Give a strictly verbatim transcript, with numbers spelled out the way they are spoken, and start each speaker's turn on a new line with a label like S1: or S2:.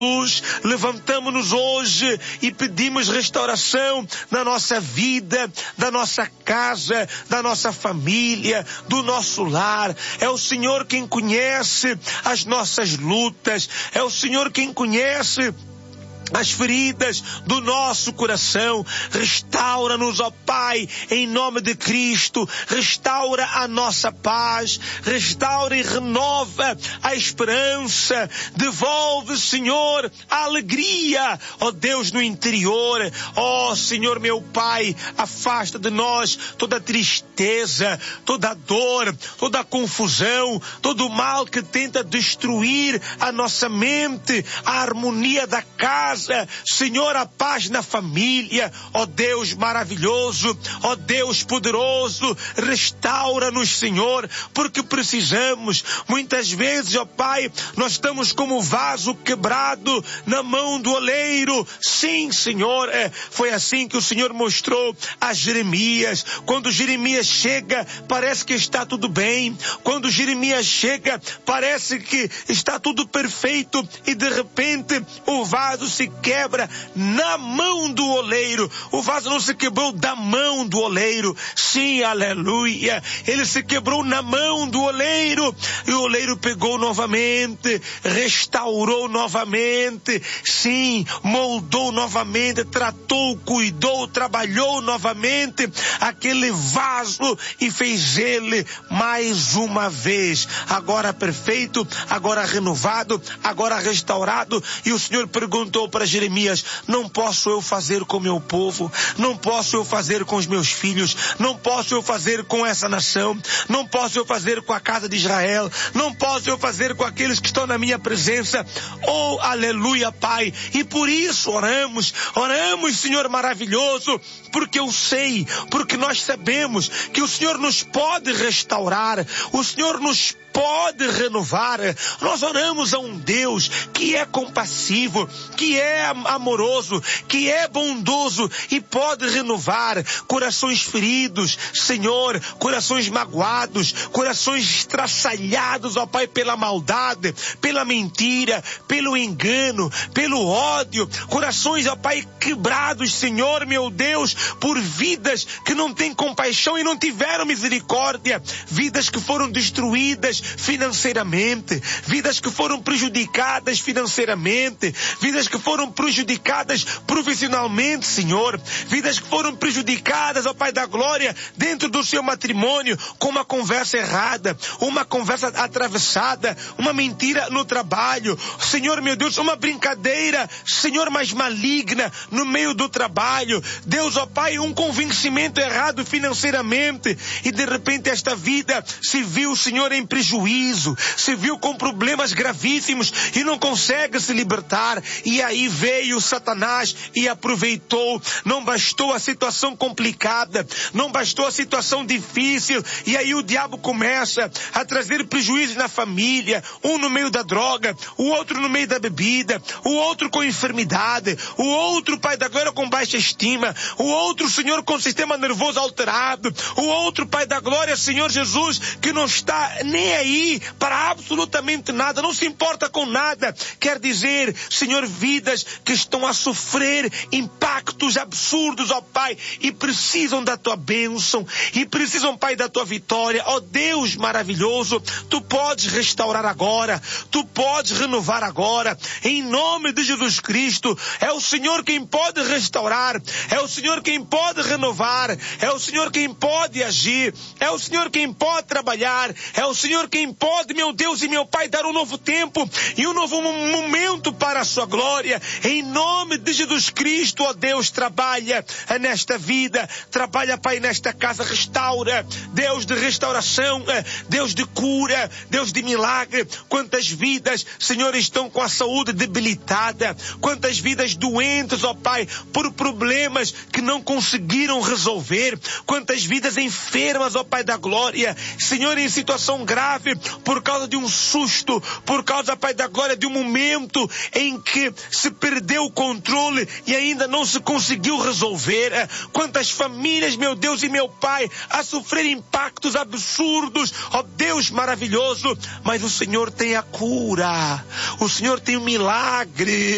S1: levantamos-nos hoje e pedimos restauração na nossa vida, da nossa casa, da nossa família, do nosso lar. É o Senhor quem conhece as nossas lutas, é o Senhor quem conhece as feridas do nosso coração. Restaura-nos, ó Pai, em nome de Cristo. Restaura a nossa paz, restaura e renova a esperança. Devolve, Senhor, a alegria, ó Deus, no interior. Ó Senhor, meu Pai, afasta de nós toda tristeza, toda dor, toda confusão, todo o mal que tenta destruir a nossa mente, a harmonia da casa. Senhor, a paz na família. Ó Deus maravilhoso, ó Deus poderoso, restaura-nos, Senhor, porque precisamos. Muitas vezes, ó Pai, nós estamos como vaso quebrado na mão do oleiro. Sim, Senhor, é, foi assim que o Senhor mostrou a Jeremias. Quando Jeremias chega, parece que está tudo bem. Quando Jeremias chega, parece que está tudo perfeito, e de repente o vaso se quebra na mão do oleiro. O vaso não se quebrou da mão do oleiro. Sim, aleluia. Ele se quebrou na mão do oleiro. E o oleiro pegou novamente, restaurou novamente. Sim, moldou novamente, tratou, cuidou, trabalhou novamente aquele vaso e fez ele mais uma vez. Agora perfeito, agora renovado, agora restaurado. E o Senhor perguntou para Jeremias: não posso eu fazer com o meu povo? Não posso eu fazer com os meus filhos? Não posso eu fazer com essa nação? Não posso eu fazer com a casa de Israel? Não posso eu fazer com aqueles que estão na minha presença? Oh, aleluia, Pai. E por isso oramos, oramos, Senhor maravilhoso, porque eu sei, porque nós sabemos que o Senhor nos pode restaurar, o Senhor nos pode renovar. Nós oramos a um Deus que é compassivo, que é amoroso, que é bondoso e pode renovar corações feridos, Senhor, corações magoados, corações estraçalhados, ó Pai, pela maldade, pela mentira, pelo engano, pelo ódio, corações, ó Pai, quebrados, Senhor, meu Deus, por vidas que não têm compaixão e não tiveram misericórdia, vidas que foram destruídas financeiramente, vidas que foram prejudicadas financeiramente, vidas que foram prejudicadas profissionalmente, Senhor, vidas que foram prejudicadas, ó Pai da glória, dentro do seu matrimônio, com uma conversa errada, uma conversa atravessada, uma mentira no trabalho, Senhor, meu Deus, uma brincadeira, Senhor, mais maligna no meio do trabalho, Deus, ó Pai, um convencimento errado financeiramente, e de repente esta vida se viu, Senhor, em prejuízo, se viu com problemas gravíssimos e não consegue se libertar. E aí veio Satanás e aproveitou. Não bastou a situação complicada, não bastou a situação difícil, e aí o diabo começa a trazer prejuízos na família, um no meio da droga, o outro no meio da bebida, o outro com enfermidade, o outro, Pai da glória, com baixa estima, o outro, Senhor, com sistema nervoso alterado, o outro, Pai da glória, Senhor Jesus, que não está nem aí para absolutamente nada, não se importa com nada. Quer dizer, Senhor, vidas que estão a sofrer impactos absurdos, ó Pai, e precisam da Tua bênção, e precisam, Pai, da Tua vitória. Ó Deus maravilhoso, Tu podes restaurar agora, Tu podes renovar agora, em nome de Jesus Cristo. É o Senhor quem pode restaurar, é o Senhor quem pode renovar, é o Senhor quem pode agir, é o Senhor quem pode trabalhar, é o Senhor quem pode, meu Deus e meu Pai, dar um novo tempo e um novo momento para a Sua glória. Em nome de Jesus Cristo, ó Deus, trabalha nesta vida, trabalha, Pai, nesta casa, restaura, Deus de restauração, Deus de cura, Deus de milagre. Quantas vidas, Senhor, estão com a saúde debilitada, quantas vidas doentes, ó Pai, por problemas que não conseguiram resolver, quantas vidas enfermas, ó Pai da glória, Senhor, em situação grave, por causa de um susto, por causa, Pai da glória, de um momento em que se perdeu o controle e ainda não se conseguiu resolver. Quantas famílias, meu Deus e meu Pai, a sofrer impactos absurdos, ó Deus maravilhoso, mas o Senhor tem a cura, o Senhor tem o milagre.